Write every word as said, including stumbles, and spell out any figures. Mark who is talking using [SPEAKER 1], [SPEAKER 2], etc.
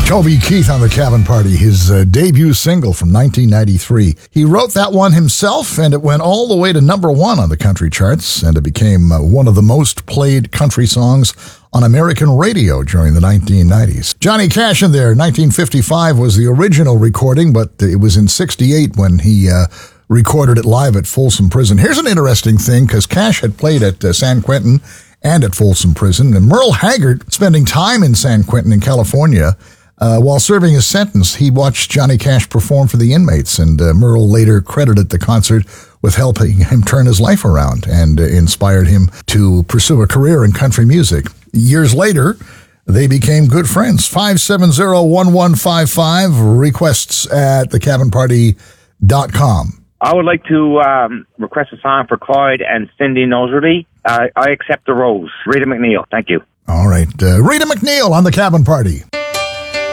[SPEAKER 1] Toby Keith on the Cabin Party, his uh, debut single from nineteen ninety-three. He wrote that one himself, and it went all the way to number one on the country charts, and it became uh, one of the most played country songs on American radio during the nineteen nineties. Johnny Cash in there, nineteen fifty-five was the original recording, but it was in sixty-eight when he uh, recorded it live at Folsom Prison. Here's an interesting thing, because Cash had played at uh, San Quentin and at Folsom Prison, and Merle Haggard, spending time in San Quentin in California, Uh, while serving his sentence, he watched Johnny Cash perform for the inmates, and uh, Merle later credited the concert with helping him turn his life around and uh, inspired him to pursue a career in country music. Years later, they became good friends. five seven zero, one one five five, requests at the cabin party dot com.
[SPEAKER 2] I would like to um, request a song for Clyde and Cindy Noserly. Uh, I Accept the Rose. Rita McNeil. Thank you.
[SPEAKER 1] All right. Uh, Rita McNeil on the Cabin Party.